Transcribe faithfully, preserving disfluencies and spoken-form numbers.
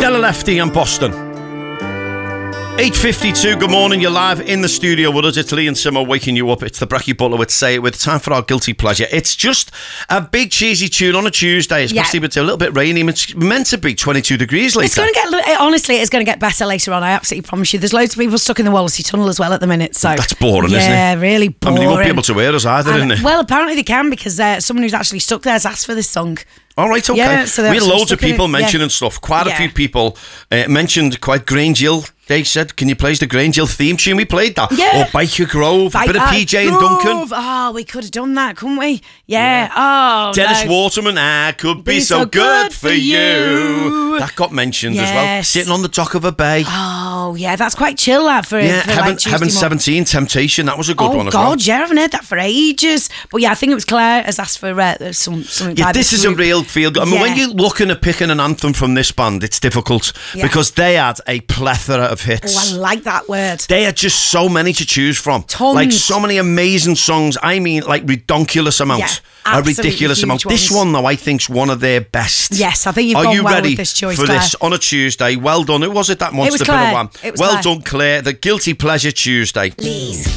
Stella Lefty and Boston. eight fifty-two, good morning, you're live in the studio with us. It's Lee and Simo waking you up. It's the Brekkie Butler with Say It With. Time for our guilty pleasure. It's just a big cheesy tune on a Tuesday, especially yeah. if it's a little bit rainy. It's meant to be twenty-two degrees later. It's going to get, honestly, it's going to get better later on, I absolutely promise you. There's loads of people stuck in the Wallasey Tunnel as well at the minute. So that's boring, yeah, isn't it? Yeah, really boring. I mean, you won't be able to hear us either, and, isn't it? Well, apparently they can, because uh, someone who's actually stuck there has asked for this song. All right, okay. Yeah, so we had loads of people it, mentioning yeah. stuff. Quite a yeah. few people uh, mentioned quite Grange Hill. They said, can you play the Grange Hill theme tune? We played that. Yeah. Or Biker Grove, Bike, a bit of uh, P J Grove. and Duncan. Oh, we could have done that, couldn't we? Yeah. yeah. Oh, Dennis no. Waterman, I could be, be so, so good, good for for you. you. That got mentioned yes. as well. Sitting on the dock of a bay. Oh, yeah, that's quite chill, that, for, yeah, for Heaven, like Tuesday Heaven morning. seventeen, Temptation, that was a good oh, one as God, well. Oh, God, yeah, I haven't heard that for ages. But yeah, I think it was Claire has asked for uh, some, something. Yeah, this is a real feel good. I mean, yeah. when you're looking at picking an anthem from this band, it's difficult yeah. because they had a plethora of hits. Oh, I like that word. They had just so many to choose from. Tons. Like so many amazing songs. I mean, like redonkulous amounts. Yeah, a ridiculous amount. Ones. This one, though, I think is one of their best. Yes, I think you've Are gone you well ready with this choice, for Claire? this on a Tuesday? Well done. Who was it? That Monster It was Claire. Pillar one. It was well Claire. done, Claire. The Guilty Pleasure Tuesday. Please.